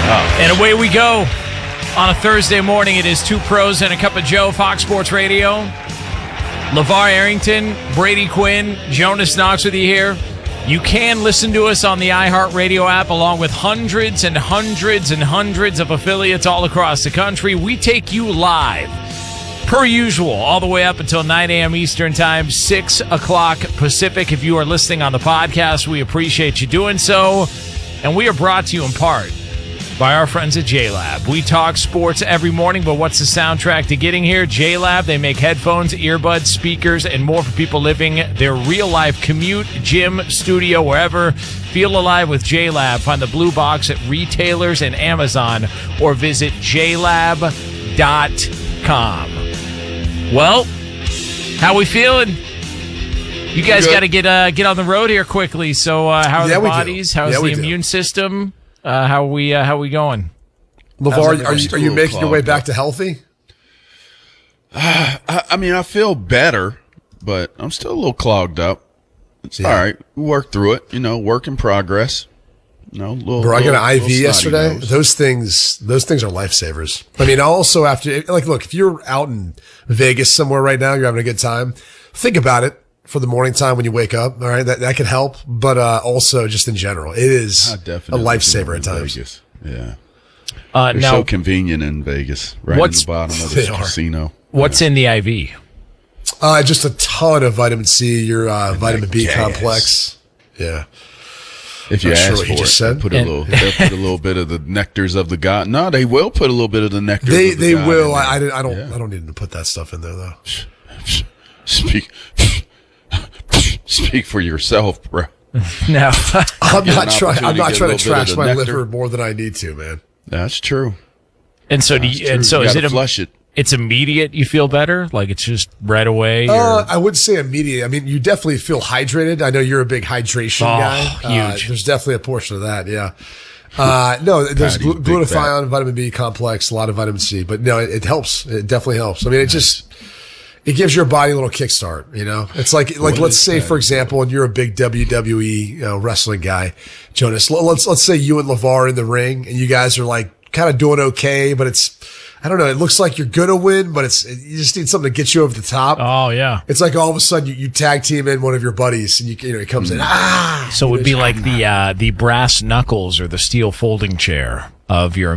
And away we go. On a Thursday morning, it is Two Pros and a Cup of Joe, Fox Sports Radio. LeVar Arrington, Brady Quinn, Jonas Knox with you here. You can listen to us on the iHeartRadio app along with hundreds and hundreds and hundreds of affiliates all across the country. We take you live, per usual, all the way up until 9 a.m. Eastern Time, 6 o'clock Pacific. If you are listening on the podcast, we appreciate you doing so. And we are brought to you in part by our friends at JLab. We talk sports every morning, but what's the soundtrack to getting here? JLab, they make headphones, earbuds, speakers, and more for people living their real-life commute, gym, studio, wherever. Feel alive with JLab. Find the blue box at retailers and Amazon or visit jlab.com. Well, how we feeling? You guys got to get on the road here quickly. So how are the bodies? How's the immune system? How are we going? LeVar, are you making your way back to healthy? I mean, I feel better, but I'm still a little clogged up. It's all right. We work through it. Work in progress. Bro, I got an IV yesterday. Those things are lifesavers. I mean, also after, look, if you're out in Vegas somewhere right now, you're having a good time, think about it. For the morning time when you wake up, all right, that could help. But also, just in general, it is a lifesaver at times. Vegas. Yeah, they're so convenient in Vegas, right in the bottom of the casino. What's in the IV? Just a ton of vitamin C, your vitamin B complex. Yeah. If you ask for it, they'll put a little bit of the nectars of the god. No, they will put a little bit of the nectar. They will. I don't need to put that stuff in there though. Speak for yourself, bro. No, I'm not trying to trash my liver more than I need to, man. That's true. And so, is it flush it? It's immediate. You feel better, like it's just right away. I wouldn't say immediate. I mean, you definitely feel hydrated. I know you're a big hydration guy. Huge. There's definitely a portion of that. Yeah. No, there's glutathione, vitamin B complex, a lot of vitamin C, but no, it helps. It definitely helps. I mean, it gives your body a little kickstart, It's like let's say, for example, and you're a big WWE wrestling guy, Jonas. Let's say you and LeVar are in the ring, and you guys are like kind of doing okay, but I don't know. It looks like you're gonna win, but you just need something to get you over the top. Oh yeah. It's like all of a sudden you tag team in one of your buddies, and it comes in. So it would be like the brass knuckles or the steel folding chair of your